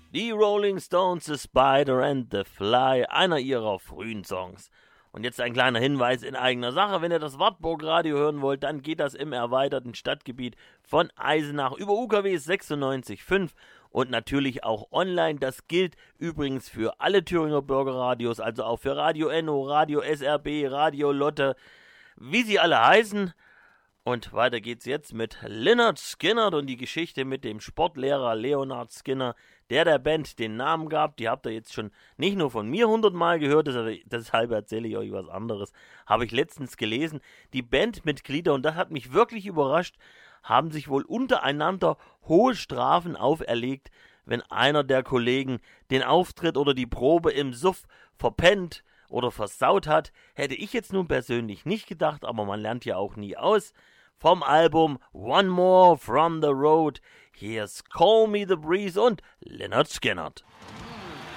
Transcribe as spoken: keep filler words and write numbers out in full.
Die Rolling Stones, The Spider and the Fly, einer ihrer frühen Songs. Und jetzt ein kleiner Hinweis in eigener Sache, wenn ihr das Wartburg-Radio hören wollt, dann geht das im erweiterten Stadtgebiet von Eisenach über U K W sechsundneunzig Komma fünf und natürlich auch online. Das gilt übrigens für alle Thüringer Bürgerradios, also auch für Radio Enno, Radio S R B, Radio Lotte, wie sie alle heißen. Und weiter geht's jetzt mit Lynyrd Skynyrd und die Geschichte mit dem Sportlehrer Leonard Skinner, der der Band den Namen gab. Die habt ihr jetzt schon nicht nur von mir hundertmal gehört, deshalb erzähle ich euch was anderes. Habe ich letztens gelesen. Die Bandmitglieder, und das hat mich wirklich überrascht, haben sich wohl untereinander hohe Strafen auferlegt, wenn einer der Kollegen den Auftritt oder die Probe im Suff verpennt oder versaut hat. Hätte ich jetzt nun persönlich nicht gedacht, aber man lernt ja auch nie aus. Vom Album One More from the Road, here's Call Me the Breeze und Lynyrd Skynyrd.